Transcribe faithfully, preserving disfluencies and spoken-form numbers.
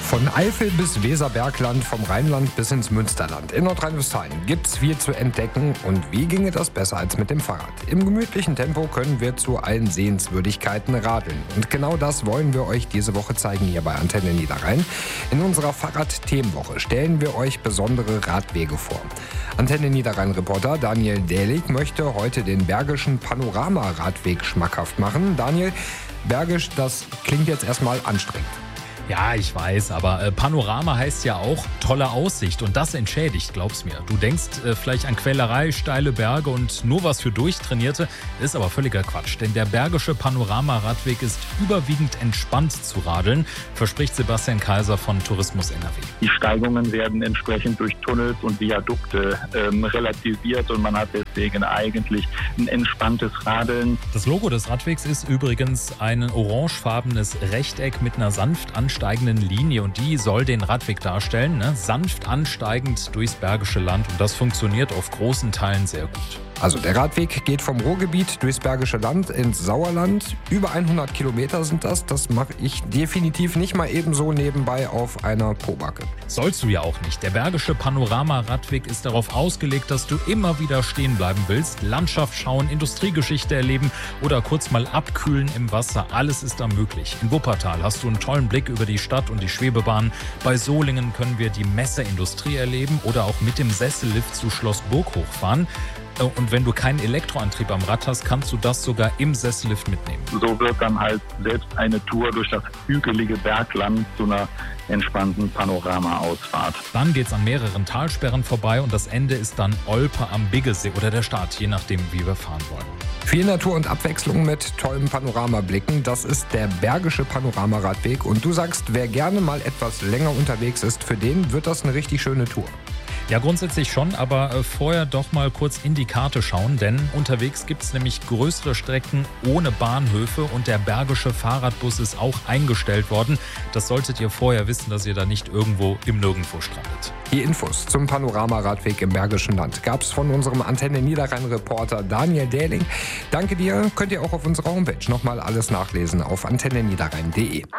Von Eifel bis Weserbergland, vom Rheinland bis ins Münsterland. In Nordrhein-Westfalen gibt's viel zu entdecken. Und wie ginge das besser als mit dem Fahrrad? Im gemütlichen Tempo können wir zu allen Sehenswürdigkeiten radeln. Und genau das wollen wir euch diese Woche zeigen hier bei Antenne Niederrhein. In unserer Fahrrad-Themenwoche stellen wir euch besondere Radwege vor. Antenne Niederrhein-Reporter Daniel Dählig möchte heute den Bergischen Panorama-Radweg schmackhaft machen. Daniel, Bergisch, das klingt jetzt erstmal anstrengend. Ja, ich weiß, aber äh, Panorama heißt ja auch tolle Aussicht und das entschädigt, glaub's mir. Du denkst äh, vielleicht an Quälerei, steile Berge und nur was für Durchtrainierte, ist aber völliger Quatsch. Denn der Bergische Panorama-Radweg ist überwiegend entspannt zu radeln, verspricht Sebastian Kaiser von Tourismus N R W. Die Steigungen werden entsprechend durch Tunnels und Viadukte ähm, relativiert und man hat deswegen eigentlich ein entspanntes Radeln. Das Logo des Radwegs ist übrigens ein orangefarbenes Rechteck mit einer sanft ansteigenden Linie und die soll den Radweg darstellen, ne? Sanft ansteigend durchs Bergische Land und das funktioniert auf großen Teilen sehr gut. Also der Radweg geht vom Ruhrgebiet durchs Bergische Land ins Sauerland. Über hundert Kilometer sind das. Das mache ich definitiv nicht mal ebenso nebenbei auf einer Pobacke. Sollst du ja auch nicht. Der Bergische Panorama-Radweg ist darauf ausgelegt, dass du immer wieder stehen bleiben willst, Landschaft schauen, Industriegeschichte erleben oder kurz mal abkühlen im Wasser. Alles ist da möglich. In Wuppertal hast du einen tollen Blick über die Stadt und die Schwebebahn. Bei Solingen können wir die Messeindustrie erleben oder auch mit dem Sessellift zu Schloss Burg hochfahren. Und wenn du keinen Elektroantrieb am Rad hast, kannst du das sogar im Sessellift mitnehmen. So wird dann halt selbst eine Tour durch das hügelige Bergland zu einer entspannten Panorama-Ausfahrt. Dann geht's an mehreren Talsperren vorbei und das Ende ist dann Olpe am Biggesee oder der Start, je nachdem, wie wir fahren wollen. Viel Natur und Abwechslung mit tollen Panoramablicken, das ist der Bergische Panorama-Radweg. Und du sagst, wer gerne mal etwas länger unterwegs ist, für den wird das eine richtig schöne Tour. Ja, grundsätzlich schon, aber äh, vorher doch mal kurz in die Karte schauen, denn unterwegs gibt es nämlich größere Strecken ohne Bahnhöfe und der Bergische Fahrradbus ist auch eingestellt worden. Das solltet ihr vorher wissen, dass ihr da nicht irgendwo im Nirgendwo strandet. Die Infos zum Panorama-Radweg im Bergischen Land gab es von unserem Antenne Niederrhein-Reporter Daniel Dähling. Danke dir, könnt ihr auch auf unserer Homepage nochmal alles nachlesen auf antenne niederrhein punkt de.